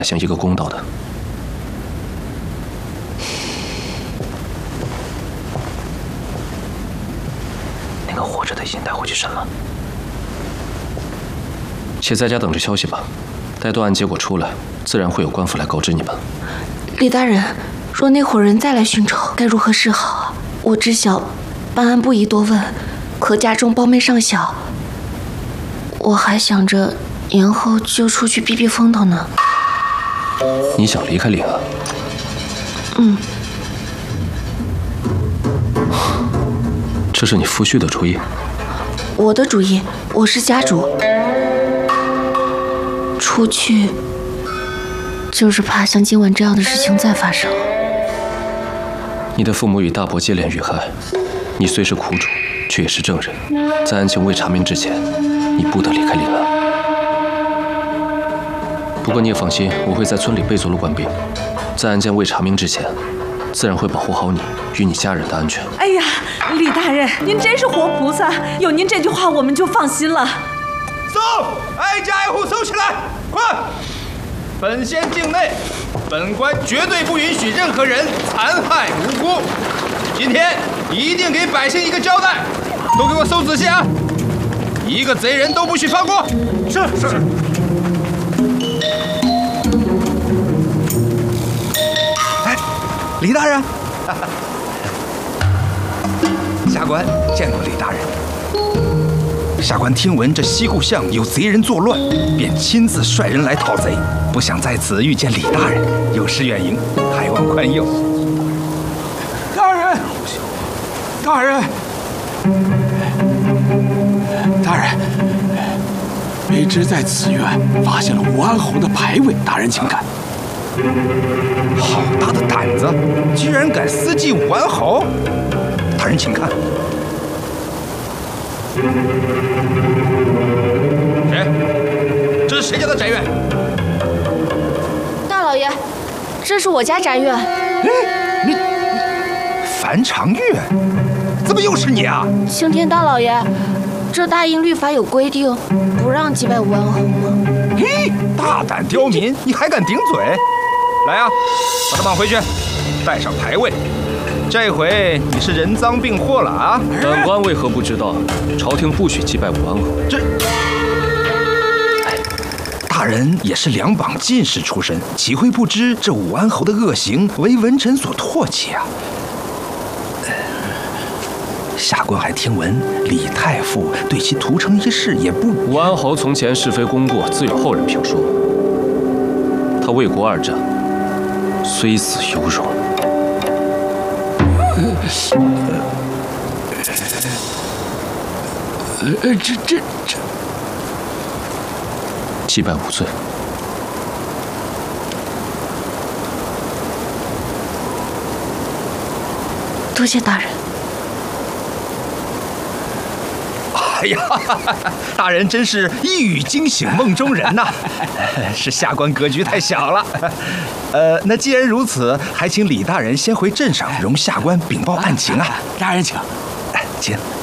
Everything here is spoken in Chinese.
想一个公道的。那个活着的已经带回去审了，且在家等着消息吧。待断案结果出来，自然会有官府来告知你们。 李大人，若那伙人再来寻仇，该如何是好啊？我知晓，办案不宜多问，可家中胞妹尚小，我还想着延后就出去避避风头呢。 你想离开临安？ 嗯。 这是你夫婿的主意？ 我的主意，我是家主。出去，就是怕像今晚这样的事情再发生。 你的父母与大伯接连遇害，你虽是苦主，却也是证人。在案情未查明之前，你不得离开临安。不过你也放心，我会在村里备足了官兵，在案件未查明之前，自然会保护好你与你家人的安全。 哎呀，李大人，您真是活菩萨，有您这句话，我们就放心了。 搜，挨家挨户搜起来，快！本县境内，本官绝对不允许任何人残害无辜。今天一定给百姓一个交代，都给我搜仔细啊！一个贼人都不许放过。是。哎，李大人，下官见过李大人。下官听闻这西固巷有贼人作乱，便亲自率人来讨贼。不想在此遇见李大人，有失远迎，还望宽宥。 大人，大人，大人，卑职在此院发现了武安侯的牌位，大人请看。 好大的胆子，居然敢私祭武安侯！大人请看。谁？这是谁家的宅院？ 大老爷，这是我家宅院。 你樊长月，怎么又是你啊？ 青天大老爷，这大英律法有规定，不让击败武安侯吗？ 嘿，大胆刁民，你还敢顶嘴？来啊，把他绑回去，带上牌位。这回你是人赃并获了啊！ 本官为何不知道？朝廷不许击败武安侯。 这，大人也是两榜进士出身，岂会不知这武安侯的恶行为文臣所唾弃啊？下官还听闻李太傅对其屠城一事也不…… 武安侯从前是非功过，自有后人评说。他为国而战，虽死犹荣。 这击败无罪。 多谢大人。 哎呀，大人真是一语惊醒梦中人呐！是下官格局太小了。那既然如此，还请李大人先回镇上，容下官禀报案情啊。 大人请。 请。